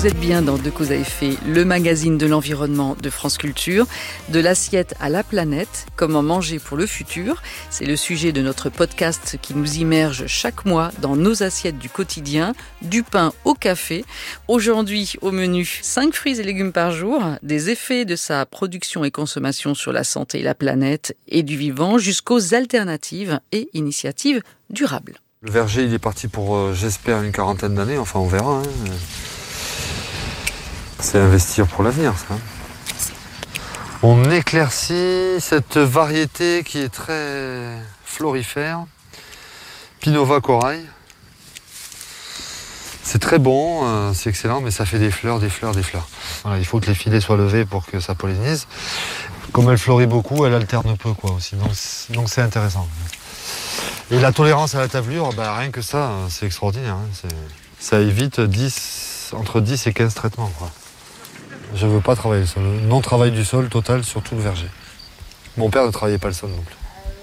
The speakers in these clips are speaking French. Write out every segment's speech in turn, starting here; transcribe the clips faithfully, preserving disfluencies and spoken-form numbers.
Vous êtes bien dans De Cause à Effet, le magazine de l'environnement de France Culture. De l'assiette à la planète, comment manger pour le futur. C'est le sujet de notre podcast qui nous immerge chaque mois dans nos assiettes du quotidien, du pain au café. Aujourd'hui, au menu, cinq fruits et légumes par jour, des effets de sa production et consommation sur la santé et la planète et du vivant, jusqu'aux alternatives et initiatives durables. Le verger, il est parti pour, euh, j'espère, une quarantaine d'années. Enfin, on verra. Hein. C'est investir pour l'avenir, ça. On éclaircit cette variété qui est très florifère. Pinova corail. C'est très bon, euh, c'est excellent, mais ça fait des fleurs, des fleurs, des fleurs. Voilà, il faut que les filets soient levés pour que ça pollinise. Comme elle fleurit beaucoup, elle alterne peu, quoi, aussi. Donc, donc c'est intéressant. Et la tolérance à la tablure, bah, rien que ça, c'est extraordinaire. Hein. C'est... Ça évite dix, entre dix et quinze traitements, quoi. Je ne veux pas travailler le sol. Non-travail du sol total sur tout le verger. Mon père ne travaillait pas le sol non plus.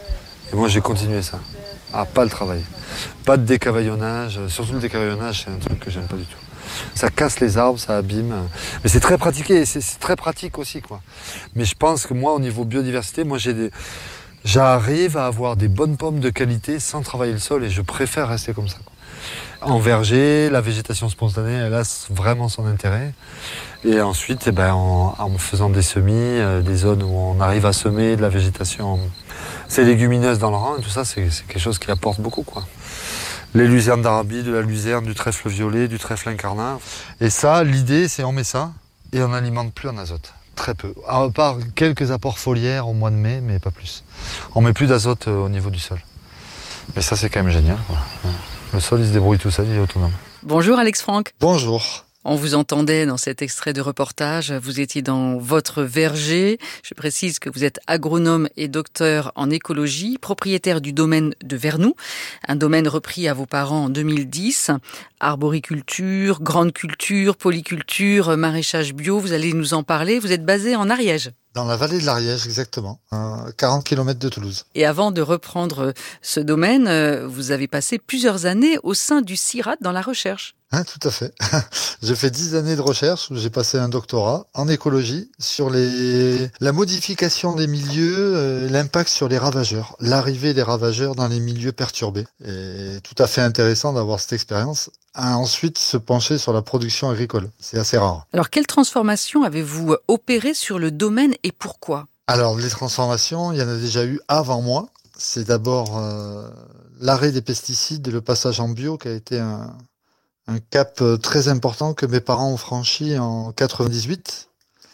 Et moi, j'ai continué ça. À pas le travailler. Pas de décavaillonnage. Surtout le décavaillonnage, c'est un truc que j'aime pas du tout. Ça casse les arbres, ça abîme. Mais c'est très pratiqué, c'est, c'est très pratique aussi, quoi. Mais je pense que moi, au niveau biodiversité, moi, j'ai des... j'arrive à avoir des bonnes pommes de qualité sans travailler le sol et je préfère rester comme ça, quoi. En verger, la végétation spontanée, elle a vraiment son intérêt. Et ensuite, eh ben, en, en faisant des semis, euh, des zones où on arrive à semer de la végétation, ces légumineuses dans le rang, et tout ça, c'est, c'est quelque chose qui apporte beaucoup, quoi. Les luzernes d'Arabie, de la luzerne, du trèfle violet, du trèfle incarnat. Et ça, l'idée, c'est on met ça et on n'alimente plus en azote. Très peu. À part quelques apports foliaires au mois de mai, mais pas plus. On met plus d'azote au niveau du sol. Mais ça, c'est quand même génial, quoi. Le sol, il se débrouille tout seul, il est autonome. Bonjour Alex Franck. Bonjour. On vous entendait dans cet extrait de reportage, vous étiez dans votre verger. Je précise que vous êtes agronome et docteur en écologie, propriétaire du domaine de Vernoux, un domaine repris à vos parents en deux mille dix. Arboriculture, grande culture, polyculture, maraîchage bio, vous allez nous en parler. Vous êtes basé en Ariège. Dans la vallée de l'Ariège, exactement, à quarante kilomètres de Toulouse. Et avant de reprendre ce domaine, vous avez passé plusieurs années au sein du C I R A D dans la recherche. Hein, tout à fait. J'ai fait dix années de recherche où j'ai passé un doctorat en écologie sur les la modification des milieux, euh, l'impact sur les ravageurs, l'arrivée des ravageurs dans les milieux perturbés. Et tout à fait intéressant d'avoir cette expérience. À ensuite se pencher sur la production agricole. C'est assez rare. Alors, quelle transformation avez-vous opéré sur le domaine et pourquoi ? Alors, les transformations, il y en a déjà eu avant moi. C'est d'abord euh, l'arrêt des pesticides et le passage en bio qui a été un Un cap très important que mes parents ont franchi en quatre-vingt-dix-huit.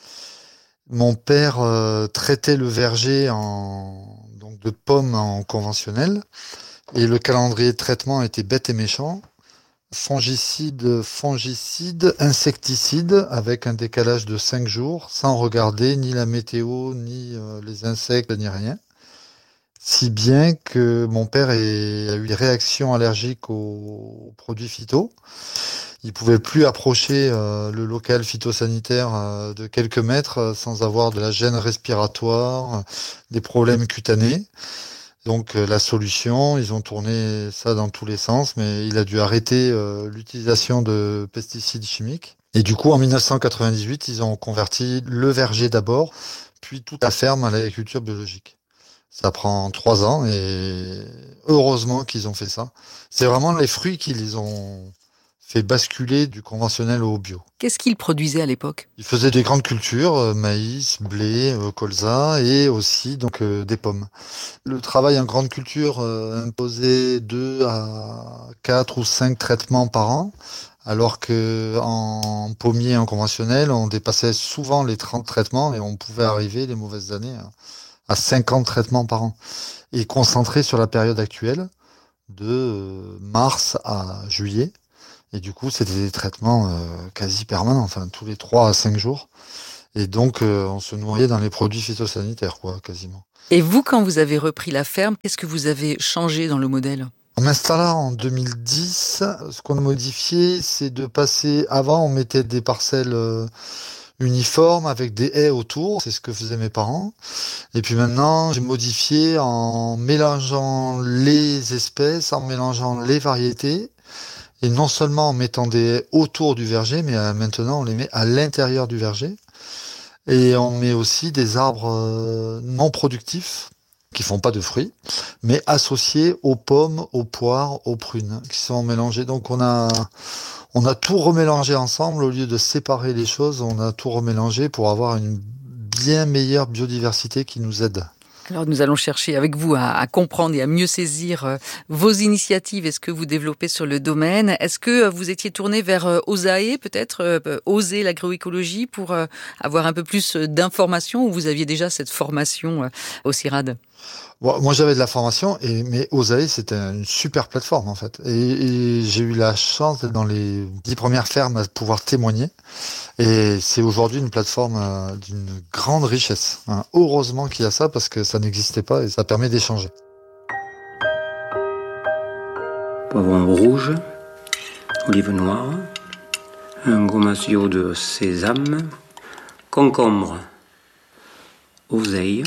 Mon père euh, traitait le verger en, donc de pommes en conventionnel et le calendrier de traitement était bête et méchant. Fongicide, fongicide, insecticide avec un décalage de cinq jours sans regarder ni la météo, ni euh, les insectes, ni rien. Si bien que mon père est, a eu des réactions allergiques aux, aux produits phyto. Il pouvait plus approcher euh, le local phytosanitaire euh, de quelques mètres euh, sans avoir de la gêne respiratoire, euh, des problèmes cutanés. Donc euh, la solution, ils ont tourné ça dans tous les sens, mais il a dû arrêter euh, l'utilisation de pesticides chimiques. Et du coup, en dix-neuf cent quatre-vingt-dix-huit, ils ont converti le verger d'abord, puis toute la ferme à l'agriculture biologique. Ça prend trois ans et heureusement qu'ils ont fait ça. C'est vraiment les fruits qui les ont fait basculer du conventionnel au bio. Qu'est-ce qu'ils produisaient à l'époque ? Ils faisaient des grandes cultures, maïs, blé, colza et aussi donc euh, des pommes. Le travail en grande culture euh, imposait deux à quatre ou cinq traitements par an, alors que en pommier en conventionnel, on dépassait souvent les trente traitements et on pouvait arriver les mauvaises années à à cinquante traitements par an, et concentré sur la période actuelle, de mars à juillet. Et du coup, c'était des traitements euh, quasi permanents, enfin tous les trois à cinq jours. Et donc, euh, on se noyait dans les produits phytosanitaires, quoi, quasiment. Et vous, quand vous avez repris la ferme, qu'est-ce que vous avez changé dans le modèle ? En m'installant en deux mille dix, ce qu'on a modifié, c'est de passer... Avant, on mettait des parcelles... Euh, uniforme avec des haies autour, c'est ce que faisaient mes parents. Et puis maintenant, j'ai modifié en mélangeant les espèces, en mélangeant les variétés Et non seulement en mettant des haies autour du verger, mais euh, maintenant on les met à l'intérieur du verger. Et on met aussi des arbres euh, non productifs qui font pas de fruits, mais associés aux pommes, aux poires, aux prunes, qui sont mélangés. Donc on a on a tout remélangé ensemble au lieu de séparer les choses. On a tout remélangé pour avoir une bien meilleure biodiversité qui nous aide. Alors nous allons chercher avec vous à, à comprendre et à mieux saisir euh, vos initiatives et ce que vous développez sur le domaine. Est-ce que euh, vous étiez tourné vers euh, Osae, peut-être euh, oser l'agroécologie pour euh, avoir un peu plus d'informations, ou vous aviez déjà cette formation euh, au CIRAD ? Bon, moi j'avais de la formation, et, mais Osae c'était une super plateforme en fait. Et, et j'ai eu la chance d'être dans les dix premières fermes à pouvoir témoigner. Et c'est aujourd'hui une plateforme euh, d'une grande richesse. Hein. Heureusement qu'il y a ça parce que ça n'existait pas et ça permet d'échanger. Poivron rouge, olive noire, un gomasio de sésame, concombre, oseille,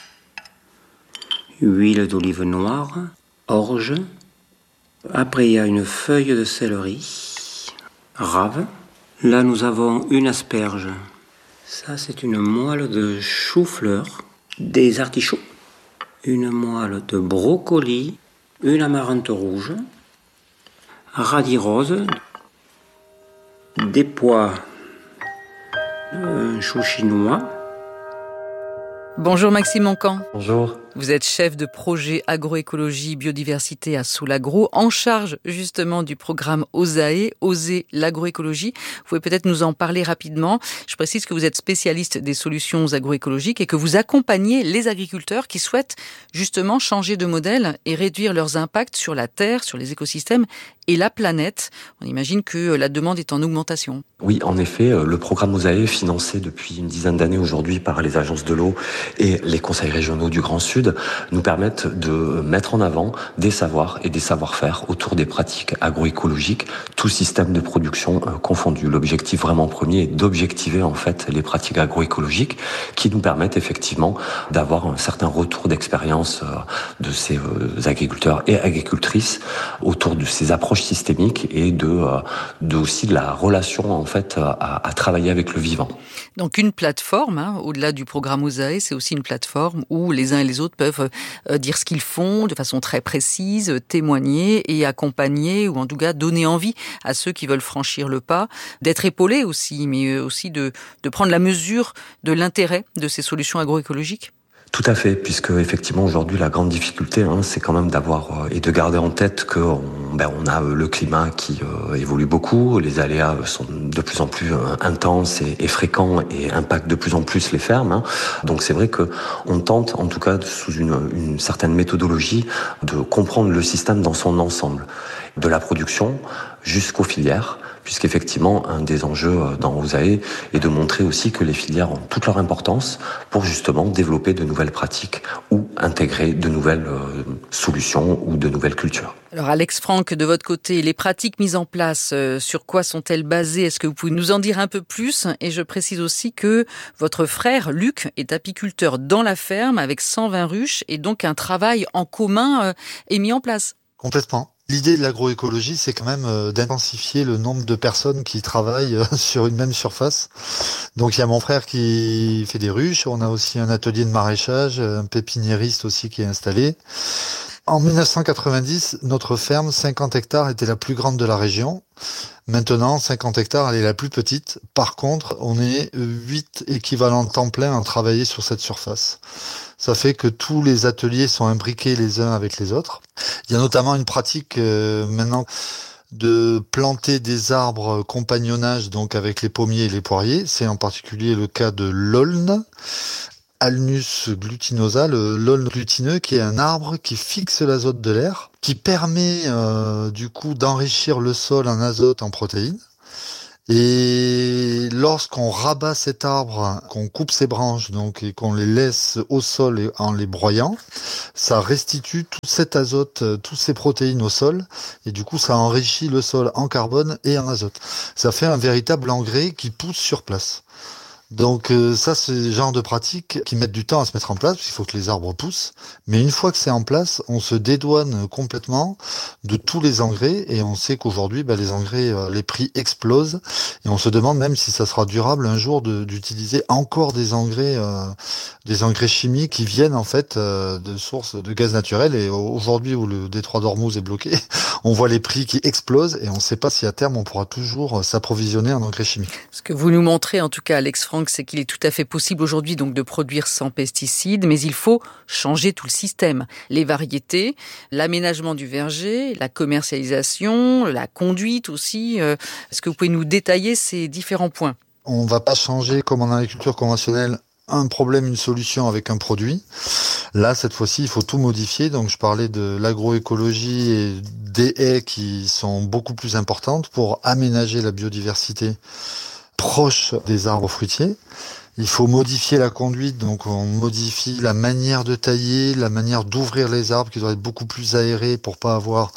huile d'olive noire, orge. Après, il y a une feuille de céleri, rave. Là, nous avons une asperge. Ça, c'est une moelle de chou-fleur, des artichauts, une moelle de brocoli, une amarante rouge, radis rose, des pois, un chou chinois. Bonjour Maxime Moncan. Bonjour. Vous êtes chef de projet agroécologie biodiversité à Soulagro, en charge justement du programme Osae, Oser l'agroécologie. Vous pouvez peut-être nous en parler rapidement. Je précise que vous êtes spécialiste des solutions agroécologiques et que vous accompagnez les agriculteurs qui souhaitent justement changer de modèle et réduire leurs impacts sur la terre, sur les écosystèmes et la planète. On imagine que la demande est en augmentation. Oui, en effet, le programme Osae est financé depuis une dizaine d'années aujourd'hui par les agences de l'eau et les conseils régionaux du Grand Sud, nous permettent de mettre en avant des savoirs et des savoir-faire autour des pratiques agroécologiques, tout système de production euh, confondu. L'objectif vraiment premier est d'objectiver en fait les pratiques agroécologiques qui nous permettent effectivement d'avoir un certain retour d'expérience euh, de ces euh, agriculteurs et agricultrices autour de ces approches systémiques et de, euh, de aussi de la relation en fait à, à travailler avec le vivant. Donc une plateforme, hein, au-delà du programme Osae, c'est aussi une plateforme où les uns et les autres peuvent euh, dire ce qu'ils font de façon très précise, euh, témoigner et accompagner, ou en tout cas donner envie à ceux qui veulent franchir le pas, d'être épaulés aussi, mais euh, aussi de, de prendre la mesure de l'intérêt de ces solutions agroécologiques. Tout à fait, puisque effectivement aujourd'hui la grande difficulté, hein, c'est quand même d'avoir euh, et de garder en tête que on, ben, on a euh, le climat qui euh, évolue beaucoup, les aléas sont de plus en plus euh, intenses et, et fréquents et impactent de plus en plus les fermes. Hein. Donc c'est vrai que on tente, en tout cas sous une, une certaine méthodologie, de comprendre le système dans son ensemble, de la production jusqu'aux filières. Puisqu'effectivement, un des enjeux dans Osae est de montrer aussi que les filières ont toute leur importance pour justement développer de nouvelles pratiques ou intégrer de nouvelles euh, solutions ou de nouvelles cultures. Alors Alex Franck, de votre côté, les pratiques mises en place, euh, sur quoi sont-elles basées ? Est-ce que vous pouvez nous en dire un peu plus ? Et je précise aussi que votre frère Luc est apiculteur dans la ferme avec cent vingt ruches et donc un travail en commun euh, est mis en place. Complètement. L'idée de l'agroécologie, c'est quand même euh, d'intensifier le nombre de personnes qui travaillent euh, sur une même surface. Donc il y a mon frère qui fait des ruches, on a aussi un atelier de maraîchage, un pépiniériste aussi qui est installé. En dix-neuf cent quatre-vingt-dix, notre ferme, cinquante hectares, était la plus grande de la région. Maintenant, cinquante hectares, elle est la plus petite. Par contre, on est huit équivalents temps plein à travailler sur cette surface. Ça fait que tous les ateliers sont imbriqués les uns avec les autres. Il y a notamment une pratique euh, maintenant de planter des arbres compagnonnage, donc avec les pommiers et les poiriers. C'est en particulier le cas de l'aulne, Alnus glutinosa, le l'aulne glutineux, qui est un arbre qui fixe l'azote de l'air, qui permet euh, du coup d'enrichir le sol en azote, en protéines. Et lorsqu'on rabat cet arbre, qu'on coupe ses branches, donc et qu'on les laisse au sol en les broyant, ça restitue tout cet azote, toutes ces protéines au sol, et du coup ça enrichit le sol en carbone et en azote. Ça fait un véritable engrais qui pousse sur place. Donc euh, ça, c'est le genre de pratiques qui mettent du temps à se mettre en place, parce qu'il faut que les arbres poussent. Mais une fois que c'est en place, on se dédouane complètement de tous les engrais, et on sait qu'aujourd'hui, bah, les engrais, euh, les prix explosent, et on se demande même si ça sera durable un jour de, d'utiliser encore des engrais, euh, des engrais chimiques qui viennent en fait euh, de sources de gaz naturel. Et aujourd'hui, où le détroit d'Ormuz est bloqué, on voit les prix qui explosent, et on ne sait pas si à terme on pourra toujours s'approvisionner en engrais chimiques. Ce que vous nous montrez, en tout cas, Alex Frank, c'est qu'il est tout à fait possible aujourd'hui donc de produire sans pesticides, mais il faut changer tout le système. Les variétés, l'aménagement du verger, la commercialisation, la conduite aussi. Est-ce que vous pouvez nous détailler ces différents points ? On ne va pas changer, comme en agriculture conventionnelle, un problème, une solution avec un produit. Là, cette fois-ci, il faut tout modifier. Donc, je parlais de l'agroécologie et des haies qui sont beaucoup plus importantes pour aménager la biodiversité proche des arbres fruitiers. Il faut modifier la conduite, donc on modifie la manière de tailler, la manière d'ouvrir les arbres qui doit être beaucoup plus aérée pour pas avoir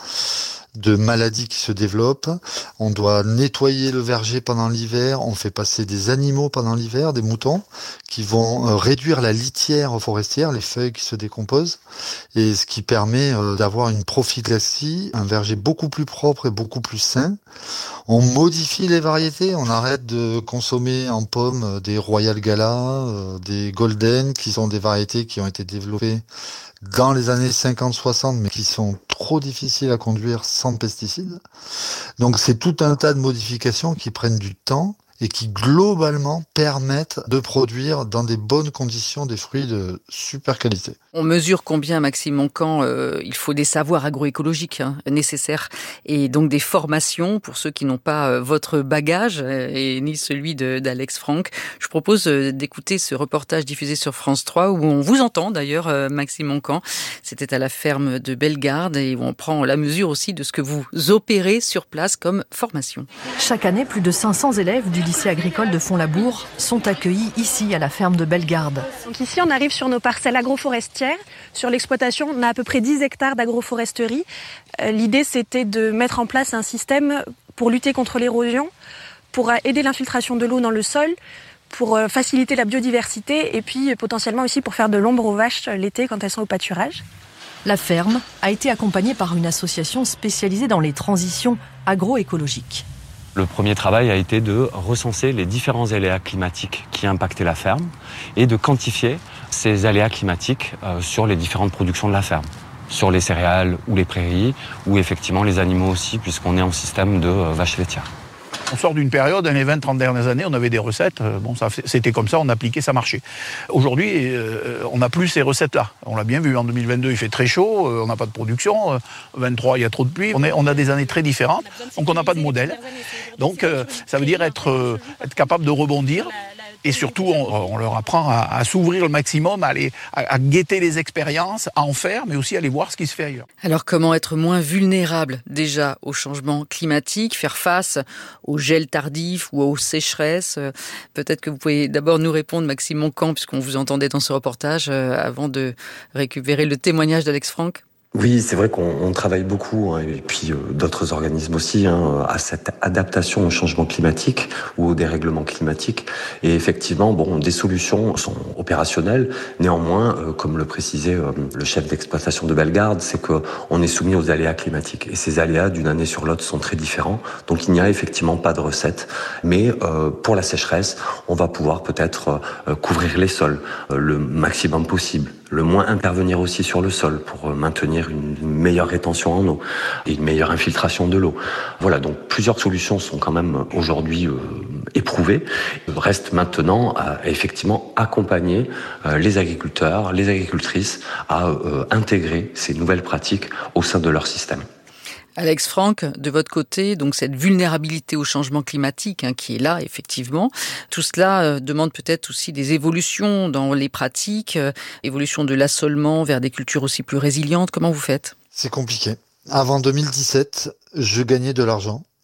de maladies qui se développent. On doit nettoyer le verger pendant l'hiver. On fait passer des animaux pendant l'hiver, des moutons, qui vont réduire la litière forestière, les feuilles qui se décomposent, et ce qui permet d'avoir une prophylaxie, un verger beaucoup plus propre et beaucoup plus sain. On modifie les variétés. On arrête de consommer en pommes des Royal Gala, des Golden, qui sont des variétés qui ont été développées dans les années cinquante soixante, mais qui sont trop difficiles à conduire sans pesticides. Donc c'est tout un tas de modifications qui prennent du temps et qui globalement permettent de produire dans des bonnes conditions des fruits de super qualité. On mesure combien, Maxime Moncamp, euh, il faut des savoirs agroécologiques hein, nécessaires et donc des formations pour ceux qui n'ont pas euh, votre bagage euh, et ni celui de, d'Alex Frank. Je propose euh, d'écouter ce reportage diffusé sur France trois où on vous entend d'ailleurs, euh, Maxime Moncamp. C'était à la ferme de Bellegarde et où on prend la mesure aussi de ce que vous opérez sur place comme formation. Chaque année, plus de cinq cents élèves du lycée agricole de Font-Labour sont accueillis ici à la ferme de Bellegarde. Donc ici, on arrive sur nos parcelles agroforestières. Sur l'exploitation, on a à peu près dix hectares d'agroforesterie. Euh, l'idée, c'était de mettre en place un système pour lutter contre l'érosion, pour aider l'infiltration de l'eau dans le sol, pour euh, faciliter la biodiversité et puis euh, potentiellement aussi pour faire de l'ombre aux vaches l'été quand elles sont au pâturage. La ferme a été accompagnée par une association spécialisée dans les transitions agroécologiques. Le premier travail a été de recenser les différents aléas climatiques qui impactaient la ferme et de quantifier ces aléas climatiques sur les différentes productions de la ferme, sur les céréales ou les prairies, ou effectivement les animaux aussi, puisqu'on est en système de vaches laitières. On sort d'une période, dans les vingt trente dernières années, on avait des recettes, bon, ça, c'était comme ça, on appliquait, ça marchait. Aujourd'hui, euh, on n'a plus ces recettes-là. On l'a bien vu, en deux mille vingt-deux, il fait très chaud, euh, on n'a pas de production, euh, vingt-trois, il y a trop de pluie, on, est, on a des années très différentes, donc on n'a pas de modèle. Donc euh, ça veut dire être, euh, être capable de rebondir. Et surtout, on, on leur apprend à, à s'ouvrir le maximum, à, aller, à, à guetter les expériences, à en faire, mais aussi à aller voir ce qui se fait ailleurs. Alors, comment être moins vulnérable déjà au changement climatique, faire face au gel tardif ou aux sécheresses ? Peut-être que vous pouvez d'abord nous répondre, Maxime Moncamp, puisqu'on vous entendait dans ce reportage, euh, avant de récupérer le témoignage d'Alex Frank. Oui, c'est vrai qu'on on travaille beaucoup, hein, et puis euh, d'autres organismes aussi, hein, à cette adaptation au changement climatique ou au dérèglement climatique. Et effectivement, bon, des solutions sont opérationnelles. Néanmoins, euh, comme le précisait euh, le chef d'exploitation de Bellegarde, c'est que on est soumis aux aléas climatiques. Et ces aléas, d'une année sur l'autre, sont très différents. Donc il n'y a effectivement pas de recette. Mais euh, pour la sécheresse, on va pouvoir peut-être euh, couvrir les sols euh, le maximum possible. Le moins intervenir aussi sur le sol pour maintenir une meilleure rétention en eau et une meilleure infiltration de l'eau. Voilà, donc plusieurs solutions sont quand même aujourd'hui euh, éprouvées. Il reste maintenant à effectivement accompagner euh, les agriculteurs, les agricultrices à euh, intégrer ces nouvelles pratiques au sein de leur système. Alex Frank, de votre côté, donc cette vulnérabilité au changement climatique hein, qui est là, effectivement, tout cela euh, demande peut-être aussi des évolutions dans les pratiques, euh, évolution de l'assolement vers des cultures aussi plus résilientes. Comment vous faites ? C'est compliqué. Avant deux mille dix-sept, je gagnais de l'argent.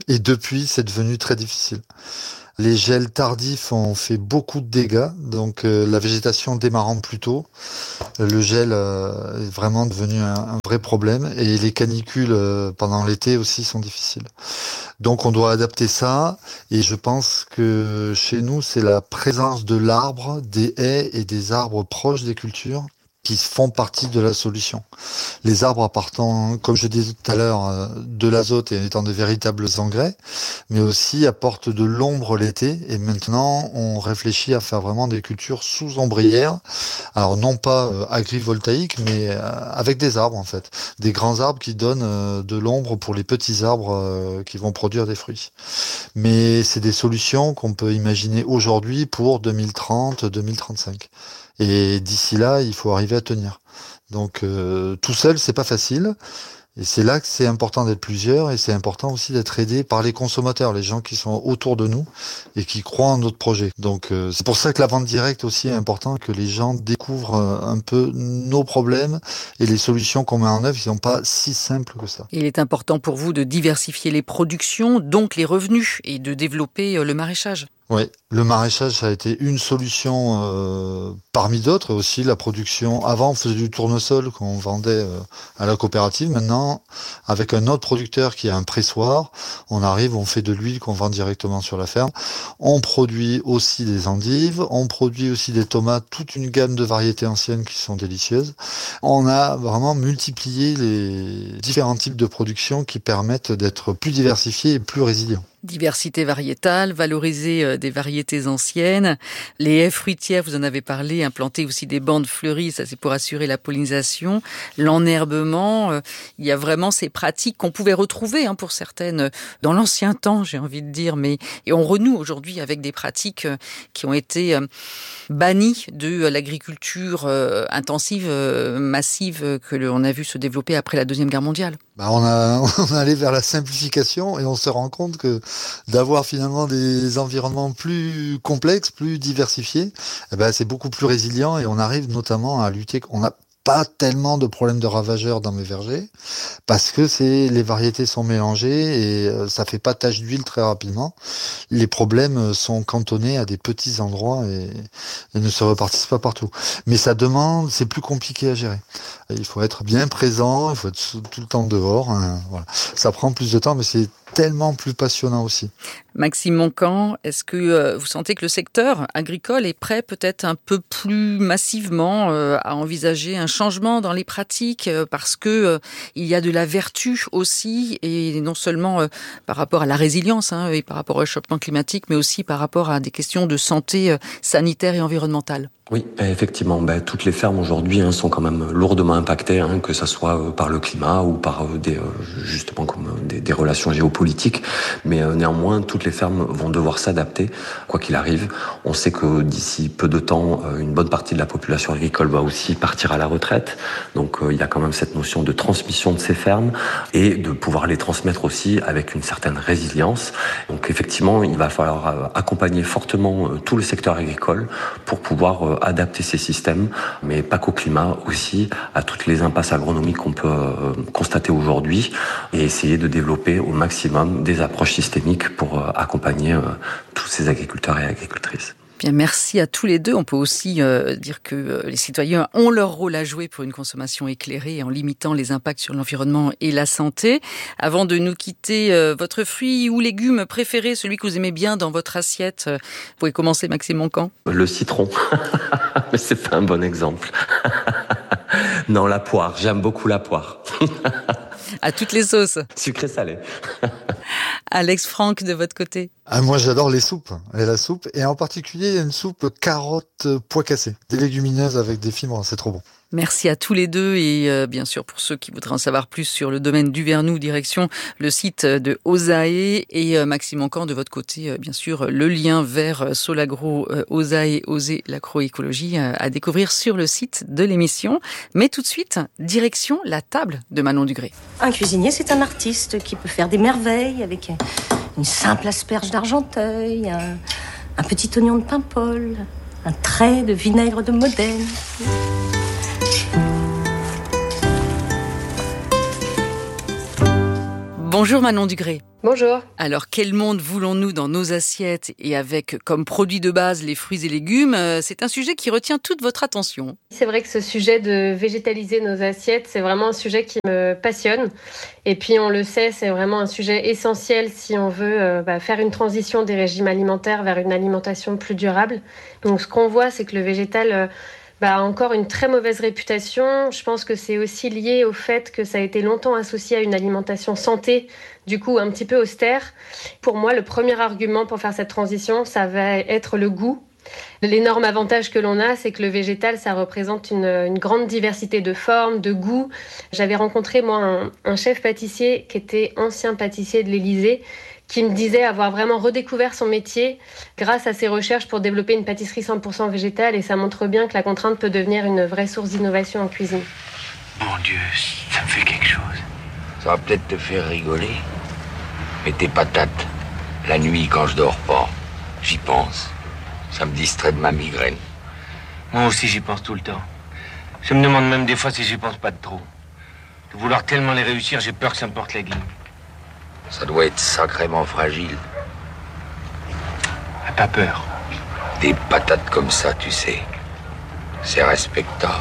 Et depuis, c'est devenu très difficile. Les gels tardifs ont fait beaucoup de dégâts, donc euh, la végétation démarrant plus tôt, le gel euh, est vraiment devenu un, un vrai problème, et les canicules euh, pendant l'été aussi sont difficiles. Donc on doit adapter ça, et je pense que chez nous, c'est la présence de l'arbre, des haies et des arbres proches des cultures qui font partie de la solution. Les arbres apportant, comme je disais tout à l'heure, de l'azote et étant de véritables engrais, mais aussi apportent de l'ombre l'été. Et maintenant, on réfléchit à faire vraiment des cultures sous ombrières. Alors non pas euh, agrivoltaïques, mais euh, avec des arbres en fait. Des grands arbres qui donnent euh, de l'ombre pour les petits arbres euh, qui vont produire des fruits. Mais c'est des solutions qu'on peut imaginer aujourd'hui pour deux mille trente, deux mille trente-cinq. Et d'ici là, il faut arriver à tenir. Donc euh, tout seul, c'est pas facile. Et c'est là que c'est important d'être plusieurs, et c'est important aussi d'être aidé par les consommateurs, les gens qui sont autour de nous et qui croient en notre projet. Donc euh, c'est pour ça que la vente directe aussi est important, que les gens découvrent euh, un peu nos problèmes et les solutions qu'on met en œuvre, ils ne sont pas si simples que ça. Il est important pour vous de diversifier les productions, donc les revenus, et de développer le maraîchage. Oui, le maraîchage, ça a été une solution euh, parmi d'autres. Aussi la production. Avant, on faisait du tournesol qu'on vendait euh, à la coopérative. Maintenant, avec un autre producteur qui a un pressoir, on arrive, on fait de l'huile qu'on vend directement sur la ferme. On produit aussi des endives, on produit aussi des tomates, toute une gamme de variétés anciennes qui sont délicieuses. On a vraiment multiplié les différents types de production qui permettent d'être plus diversifiés et plus résilients. Diversité variétale, valoriser des variétés anciennes. Les haies fruitières, vous en avez parlé, implanter aussi des bandes fleuries, ça c'est pour assurer la pollinisation. L'enherbement, euh, il y a vraiment ces pratiques qu'on pouvait retrouver hein, pour certaines dans l'ancien temps, j'ai envie de dire, mais et on renoue aujourd'hui avec des pratiques qui ont été euh, bannies de l'agriculture euh, intensive, euh, massive que l'on a vu se développer après la Deuxième Guerre mondiale. Bah on a on est allé vers la simplification et on se rend compte que d'avoir finalement des environnements plus complexes, plus diversifiés, eh ben c'est beaucoup plus résilient, et on arrive notamment à lutter. On n'a pas tellement de problèmes de ravageurs dans mes vergers parce que c'est les variétés sont mélangées et ça fait pas tache d'huile très rapidement. Les problèmes sont cantonnés à des petits endroits et, et ne se repartissent pas partout. Mais ça demande, c'est plus compliqué à gérer. Il faut être bien présent, il faut être tout le temps dehors. Hein, voilà. Ça prend plus de temps, mais c'est tellement plus passionnant aussi. Maxime Moncamp, est-ce que euh, vous sentez que le secteur agricole est prêt peut-être un peu plus massivement euh, à envisager un changement dans les pratiques euh, parce que euh, il y a de la vertu aussi, et non seulement euh, par rapport à la résilience hein, et par rapport au réchauffement climatique, mais aussi par rapport à des questions de santé euh, sanitaire et environnementale? Oui, effectivement, ben, toutes les fermes aujourd'hui hein, sont quand même lourdement impactées, hein, que ça soit euh, par le climat ou par euh, des, euh, justement comme euh, des, des relations géopolitiques. Mais euh, néanmoins, toutes les fermes vont devoir s'adapter, quoi qu'il arrive. On sait que d'ici peu de temps, euh, une bonne partie de la population agricole va aussi partir à la retraite. Donc, euh, il y a quand même cette notion de transmission de ces fermes et de pouvoir les transmettre aussi avec une certaine résilience. Donc, effectivement, il va falloir euh, accompagner fortement euh, tout le secteur agricole pour pouvoir euh, adapter ces systèmes, mais pas qu'au climat, aussi à toutes les impasses agronomiques qu'on peut euh, constater aujourd'hui, et essayer de développer au maximum des approches systémiques pour euh, accompagner euh, tous ces agriculteurs et agricultrices. Bien, merci à tous les deux. On peut aussi euh, dire que euh, les citoyens ont leur rôle à jouer pour une consommation éclairée en limitant les impacts sur l'environnement et la santé. Avant de nous quitter, euh, votre fruit ou légume préféré, celui que vous aimez bien dans votre assiette, euh, vous pouvez commencer, Maxime Moncamp. Le citron, mais c'est pas un bon exemple. Non, la poire, j'aime beaucoup la poire. À toutes les sauces. Sucré-salé. Alex Franck, de votre côté. Ah, moi, j'adore les soupes. Et la soupe, et en particulier une soupe carotte pois cassés. Des légumineuses avec des fibres, c'est trop bon. Merci à tous les deux, et euh, bien sûr pour ceux qui voudraient en savoir plus sur le domaine du Vernoux, direction le site de Osae, et euh, Maxime Moncamp de votre côté, euh, bien sûr le lien vers Solagro, euh, Osae, Oser l'agroécologie euh, à découvrir sur le site de l'émission. Mais tout de suite, direction la table de Manon Dugré. Un cuisinier, c'est un artiste qui peut faire des merveilles avec une simple asperge d'Argenteuil, un, un petit oignon de Paimpol, un trait de vinaigre de Modène. Bonjour Manon Dugré. Bonjour. Alors, quel monde voulons-nous dans nos assiettes et avec comme produit de base les fruits et légumes ? C'est un sujet qui retient toute votre attention. C'est vrai que ce sujet de végétaliser nos assiettes, c'est vraiment un sujet qui me passionne. Et puis, on le sait, c'est vraiment un sujet essentiel si on veut euh, bah, faire une transition des régimes alimentaires vers une alimentation plus durable. Donc, ce qu'on voit, c'est que le végétal... Euh, Bah, encore une très mauvaise réputation. Je pense que c'est aussi lié au fait que ça a été longtemps associé à une alimentation santé, du coup un petit peu austère. Pour moi, le premier argument pour faire cette transition, ça va être le goût. L'énorme avantage que l'on a, c'est que le végétal, ça représente une, une grande diversité de formes, de goûts. J'avais rencontré, moi, un, un chef pâtissier qui était ancien pâtissier de l'Élysée, qui me disait avoir vraiment redécouvert son métier grâce à ses recherches pour développer une pâtisserie cent pour cent végétale, et ça montre bien que la contrainte peut devenir une vraie source d'innovation en cuisine. Mon Dieu, ça me fait quelque chose. Ça va peut-être te faire rigoler, mais tes patates, la nuit quand je dors pas, j'y pense. Ça me distrait de ma migraine. Moi aussi j'y pense tout le temps. Je me demande même des fois si j'y pense pas de trop. De vouloir tellement les réussir, j'ai peur que ça me porte la guine. Ça doit être sacrément fragile. Ah, pas peur. Des patates comme ça, tu sais, c'est respectable.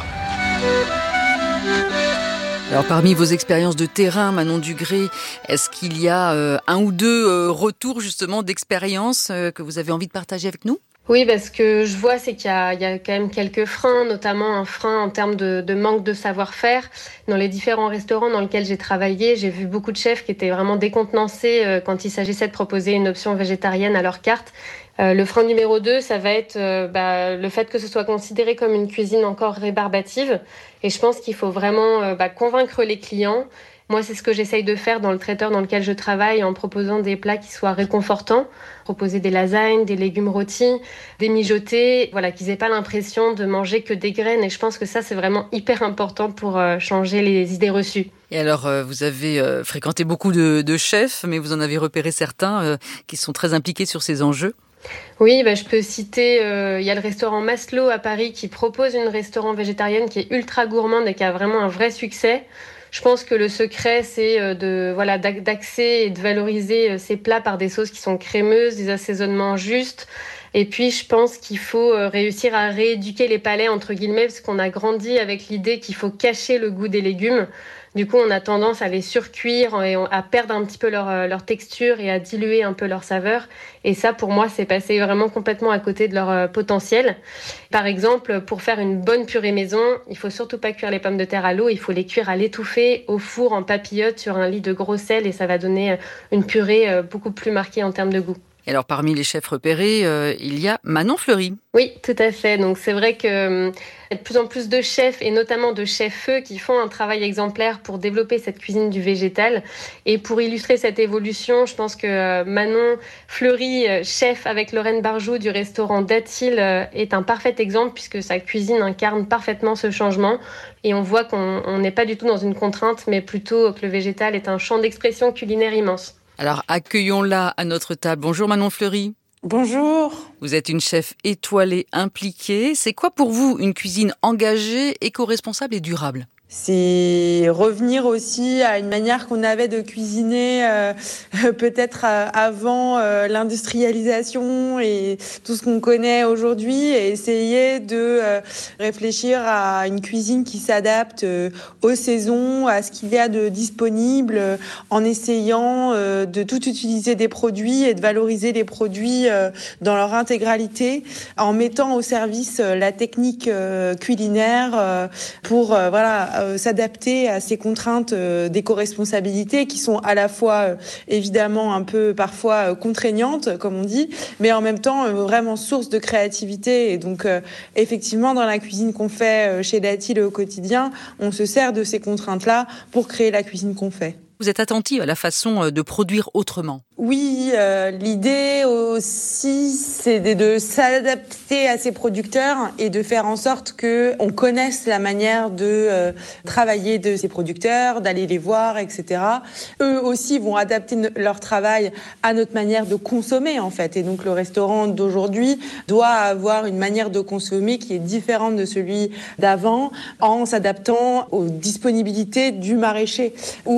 Alors, parmi vos expériences de terrain, Manon Dugré, est-ce qu'il y a euh, un ou deux euh, retours justement d'expérience euh, que vous avez envie de partager avec nous ? Oui, parce que ce que je vois, c'est qu'il y a, il y a quand même quelques freins, notamment un frein en termes de, de manque de savoir-faire. Dans les différents restaurants dans lesquels j'ai travaillé, j'ai vu beaucoup de chefs qui étaient vraiment décontenancés euh, quand il s'agissait de proposer une option végétarienne à leur carte. Euh, le frein numéro deux, ça va être euh, bah, le fait que ce soit considéré comme une cuisine encore rébarbative. Et je pense qu'il faut vraiment euh, bah, convaincre les clients. Moi, c'est ce que j'essaye de faire dans le traiteur dans lequel je travaille, en proposant des plats qui soient réconfortants, proposer des lasagnes, des légumes rôtis, des mijotés, voilà, qu'ils aient pas l'impression de manger que des graines. Et je pense que ça, c'est vraiment hyper important pour euh, changer les idées reçues. Et alors, euh, vous avez euh, fréquenté beaucoup de, de chefs, mais vous en avez repéré certains euh, qui sont très impliqués sur ces enjeux. Oui, bah, je peux citer, euh, il y a le restaurant Maslow à Paris qui propose une restaurant végétarienne qui est ultra gourmande et qui a vraiment un vrai succès. Je pense que le secret, c'est de voilà d'axer et de valoriser ces plats par des sauces qui sont crémeuses, des assaisonnements justes. Et puis, je pense qu'il faut réussir à rééduquer les palais, entre guillemets, parce qu'on a grandi avec l'idée qu'il faut cacher le goût des légumes. Du coup, on a tendance à les surcuire et à perdre un petit peu leur, leur texture et à diluer un peu leur saveur. Et ça, pour moi, c'est passé vraiment complètement à côté de leur potentiel. Par exemple, pour faire une bonne purée maison, il faut surtout pas cuire les pommes de terre à l'eau, il faut les cuire à l'étouffée, au four, en papillote, sur un lit de gros sel, et ça va donner une purée beaucoup plus marquée en termes de goût. Et alors, parmi les chefs repérés, euh, il y a Manon Fleury. Oui, tout à fait. Donc, c'est vrai qu'il euh, y a de plus en plus de chefs, et notamment de chefs-feux, qui font un travail exemplaire pour développer cette cuisine du végétal. Et pour illustrer cette évolution, je pense que euh, Manon Fleury, euh, chef avec Lorraine Barjou du restaurant Datil, euh, est un parfait exemple, puisque sa cuisine incarne parfaitement ce changement. Et on voit qu'on n'est pas du tout dans une contrainte, mais plutôt que le végétal est un champ d'expression culinaire immense. Alors, accueillons-la à notre table. Bonjour Manon Fleury. Bonjour. Vous êtes une chef étoilée, impliquée. C'est quoi pour vous une cuisine engagée, éco-responsable et durable ? C'est revenir aussi à une manière qu'on avait de cuisiner euh, peut-être avant euh, l'industrialisation et tout ce qu'on connaît aujourd'hui, et essayer de euh, réfléchir à une cuisine qui s'adapte euh, aux saisons, à ce qu'il y a de disponible, euh, en essayant euh, de tout utiliser des produits et de valoriser les produits euh, dans leur intégralité, en mettant au service euh, la technique euh, culinaire euh, pour euh, voilà Euh, s'adapter à ces contraintes euh, d'éco-responsabilité qui sont à la fois euh, évidemment un peu parfois euh, contraignantes, comme on dit, mais en même temps euh, vraiment source de créativité. Et donc euh, effectivement, dans la cuisine qu'on fait euh, chez Datil au quotidien, on se sert de ces contraintes-là pour créer la cuisine qu'on fait. Vous êtes attentive à la façon de produire autrement ? Oui, euh, l'idée aussi, c'est de, de s'adapter à ces producteurs et de faire en sorte que on connaisse la manière de euh, travailler de ces producteurs, d'aller les voir, et cetera. Eux aussi vont adapter no- leur travail à notre manière de consommer, en fait. Et donc, le restaurant d'aujourd'hui doit avoir une manière de consommer qui est différente de celui d'avant, en s'adaptant aux disponibilités du maraîcher. Ou alors, par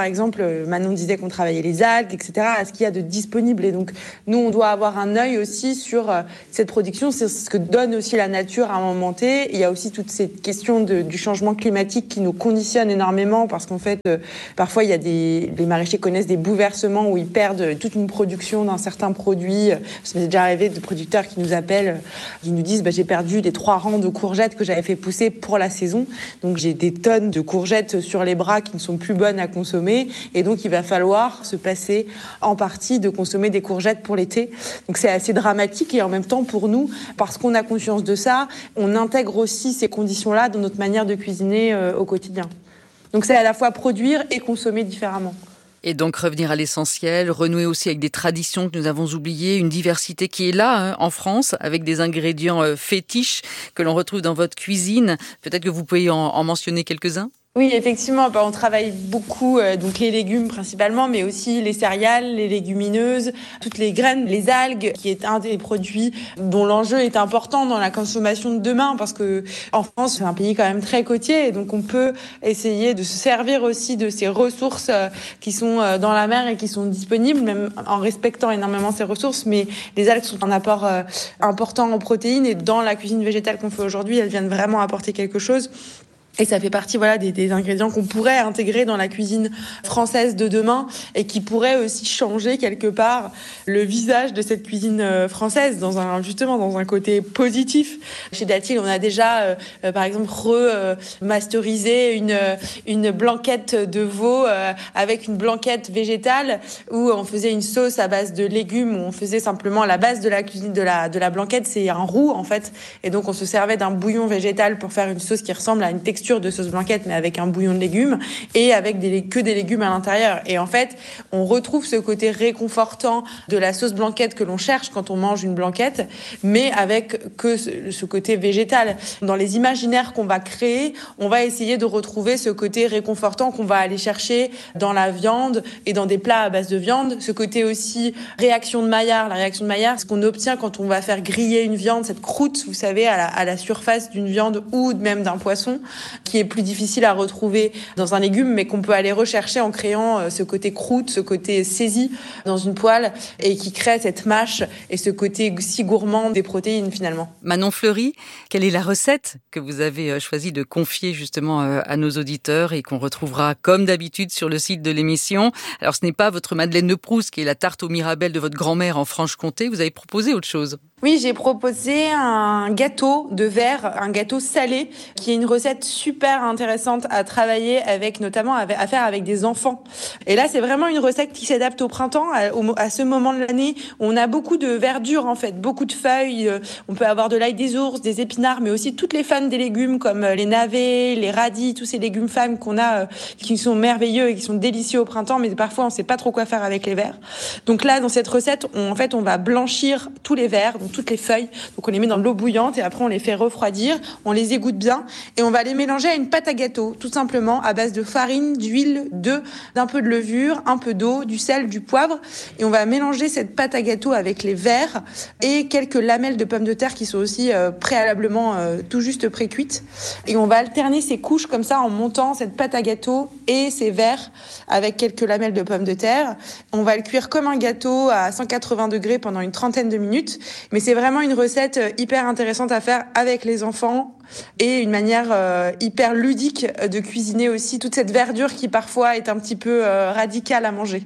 exemple, Manon disait qu'on travaillait les algues, et cetera. À ce qu'il y a de disponible. Et donc, nous, on doit avoir un œil aussi sur cette production. C'est ce que donne aussi la nature à un moment T. Il y a aussi toute cette question de, du changement climatique qui nous conditionne énormément parce qu'en fait, euh, parfois, il y a des, les maraîchers connaissent des bouleversements où ils perdent toute une production d'un certain produit. Ça m'est déjà arrivé de producteurs qui nous appellent, qui nous disent bah, j'ai perdu les trois rangs de courgettes que j'avais fait pousser pour la saison. Donc, j'ai des tonnes de courgettes sur les bras qui ne sont plus bonnes à consommer. Et donc, il va falloir se passer en partie de consommer des courgettes pour l'été. Donc, c'est assez dramatique et en même temps, pour nous, parce qu'on a conscience de ça, on intègre aussi ces conditions-là dans notre manière de cuisiner euh, au quotidien. Donc, c'est à la fois produire et consommer différemment. Et donc revenir à l'essentiel, renouer aussi avec des traditions que nous avons oubliées, une diversité qui est là hein, en France, avec des ingrédients euh, fétiches que l'on retrouve dans votre cuisine. Peut-être que vous pouvez en, en mentionner quelques-uns ? Oui, effectivement, on travaille beaucoup, euh, donc les légumes principalement, mais aussi les céréales, les légumineuses, toutes les graines, les algues, qui est un des produits dont l'enjeu est important dans la consommation de demain, parce que en France, c'est un pays quand même très côtier, et donc on peut essayer de se servir aussi de ces ressources euh, qui sont euh, dans la mer et qui sont disponibles, même en respectant énormément ces ressources, mais les algues sont un apport euh, important en protéines, et dans la cuisine végétale qu'on fait aujourd'hui, elles viennent vraiment apporter quelque chose. Et ça fait partie voilà des, des ingrédients qu'on pourrait intégrer dans la cuisine française de demain et qui pourraient aussi changer quelque part le visage de cette cuisine française dans un justement dans un côté positif. Chez Datil, on a déjà euh, euh, par exemple remasterisé une une blanquette de veau euh, avec une blanquette végétale où on faisait une sauce à base de légumes où on faisait simplement la base de la cuisine de la de la blanquette, c'est un roux en fait, et donc on se servait d'un bouillon végétal pour faire une sauce qui ressemble à une texture de sauce blanquette mais avec un bouillon de légumes et avec des, que des légumes à l'intérieur. Et en fait, on retrouve ce côté réconfortant de la sauce blanquette que l'on cherche quand on mange une blanquette, mais avec que ce, ce côté végétal. Dans les imaginaires qu'on va créer, on va essayer de retrouver ce côté réconfortant qu'on va aller chercher dans la viande et dans des plats à base de viande. Ce côté aussi réaction de Maillard. La réaction de Maillard, ce qu'on obtient quand on va faire griller une viande, cette croûte, vous savez, à la, à la surface d'une viande ou même d'un poisson, qui est plus difficile à retrouver dans un légume, mais qu'on peut aller rechercher en créant ce côté croûte, ce côté saisi dans une poêle, et qui crée cette mâche et ce côté si gourmand des protéines finalement. Manon Fleury, quelle est la recette que vous avez choisi de confier justement à nos auditeurs et qu'on retrouvera comme d'habitude sur le site de l'émission? Alors ce n'est pas votre Madeleine de Proust qui est la tarte aux mirabelles de votre grand-mère en Franche-Comté, vous avez proposé autre chose. Oui, j'ai proposé un gâteau de verre, un gâteau salé, qui est une recette super intéressante à travailler avec, notamment à faire avec des enfants. Et là, c'est vraiment une recette qui s'adapte au printemps, à, à ce moment de l'année où on a beaucoup de verdure, en fait, beaucoup de feuilles. On peut avoir de l'ail des ours, des épinards, mais aussi toutes les fans des légumes comme les navets, les radis, tous ces légumes femmes qu'on a, qui sont merveilleux et qui sont délicieux au printemps, mais parfois on sait pas trop quoi faire avec les verres. Donc là, dans cette recette, on, en fait, on va blanchir tous les verres, toutes les feuilles, donc on les met dans de l'eau bouillante et après on les fait refroidir, on les égoutte bien et on va les mélanger à une pâte à gâteau, tout simplement à base de farine, d'huile, d'œufs, d'un peu de levure, un peu d'eau, du sel, du poivre, et on va mélanger cette pâte à gâteau avec les verres et quelques lamelles de pommes de terre qui sont aussi euh, préalablement euh, tout juste pré-cuites, et on va alterner ces couches comme ça en montant cette pâte à gâteau et ces verres avec quelques lamelles de pommes de terre. On va le cuire comme un gâteau à cent quatre-vingts degrés pendant une trentaine de minutes. Mais c'est vraiment une recette hyper intéressante à faire avec les enfants et une manière euh, hyper ludique de cuisiner aussi toute cette verdure qui parfois est un petit peu euh, radicale à manger.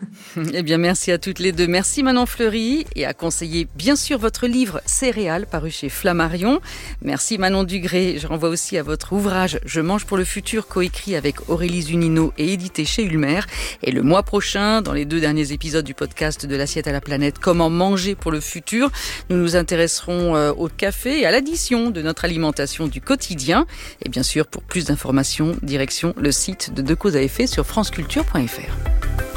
Eh bien, merci à toutes les deux. Merci Manon Fleury, et à conseiller bien sûr votre livre Céréales paru chez Flammarion. Merci Manon Dugré. Je renvoie aussi à votre ouvrage Je mange pour le futur, coécrit avec Aurélie Zunino et édité chez Ulmer. Et le mois prochain, dans les deux derniers épisodes du podcast de l'assiette à la planète, Comment manger pour le futur, nous nous intéresserons euh, au café et à l'addition de notre alimentation du quotidien. Et bien sûr, pour plus d'informations, direction le site de De Cause à Effet sur franceculture point f r.